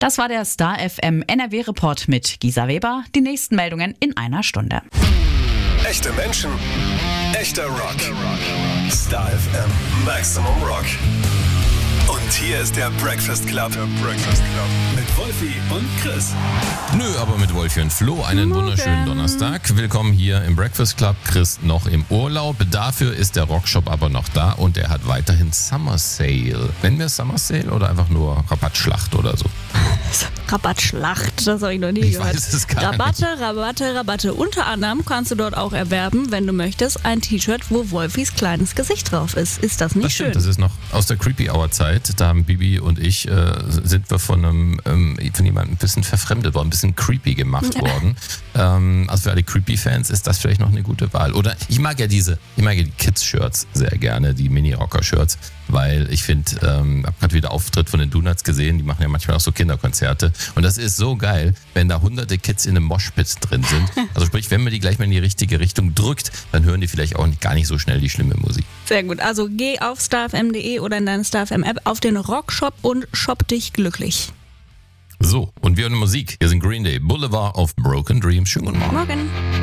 Das war der Star FM NRW-Report mit Gisa Weber. Die nächsten Meldungen in einer Stunde. Echte Menschen, echter Rock. Star FM Maximum Rock. Und hier ist der Breakfast Club. Mit Wolfi und Chris. Nö, aber mit Wolfi und Flo einen wunderschönen Donnerstag. Willkommen hier im Breakfast Club. Chris noch im Urlaub. Dafür ist der Rockshop aber noch da und er hat weiterhin Summer Sale. Nennen wir es Summer Sale oder einfach nur Rabattschlacht oder so? Rabattschlacht, das habe ich noch nie gehört. Weiß es gar nicht. Rabatte. Unter anderem kannst du dort auch erwerben, wenn du möchtest, ein T-Shirt, wo Wolfis kleines Gesicht drauf ist. Ist das nicht schön? Stimmt, das ist noch aus der Creepy Hour Zeit. Da haben Bibi und ich, sind wir von jemandem ein bisschen verfremdet worden, ein bisschen creepy gemacht worden. Also für alle Creepy-Fans ist das vielleicht noch eine gute Wahl. Oder ich mag ja die Kids-Shirts sehr gerne, die Mini-Rocker-Shirts. Weil ich finde, habe gerade wieder Auftritt von den Donuts gesehen, die machen ja manchmal auch so Kinderkonzerte und das ist so geil, wenn da hunderte Kids in einem Moshpit drin sind. Also sprich, wenn man die gleich mal in die richtige Richtung drückt, dann hören die vielleicht auch gar nicht so schnell die schlimme Musik. Sehr gut, also geh auf starfm.de oder in deine StarFM App auf den Rockshop und shop dich glücklich. So, und wir hören Musik. Hier sind Green Day, Boulevard of Broken Dreams. Schönen guten Morgen. Morgen.